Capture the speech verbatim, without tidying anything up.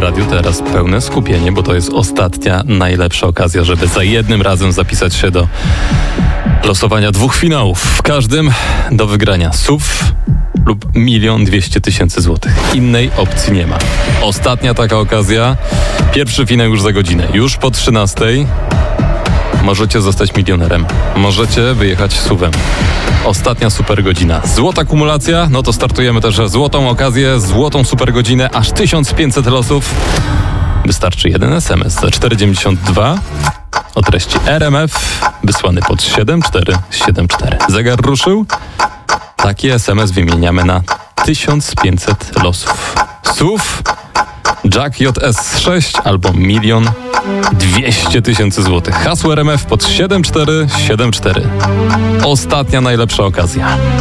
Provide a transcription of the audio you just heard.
radiu teraz pełne skupienie, bo to jest ostatnia, najlepsza okazja, żeby za jednym razem zapisać się do losowania dwóch finałów. W każdym do wygrania S U V lub milion dwieście tysięcy złotych. Innej opcji nie ma. Ostatnia taka okazja. Pierwszy finał już za godzinę. Już po trzynastej możecie zostać milionerem. Możecie wyjechać S U V-em. Ostatnia super godzina. Złota kumulacja, no to startujemy też złotą okazję, złotą super godzinę, aż tysiąc pięćset losów. Wystarczy jeden es em es za cztery dziewięćdziesiąt dwa o treści R M F wysłany pod siedem cztery siedem cztery. Zegar ruszył. Taki es em es wymieniamy na tysiąc pięćset losów. S U V, Jack J S sześć albo milion dwieście tysięcy złotych. Hasło R M F pod siedem cztery siedem cztery. Ostatnia najlepsza okazja.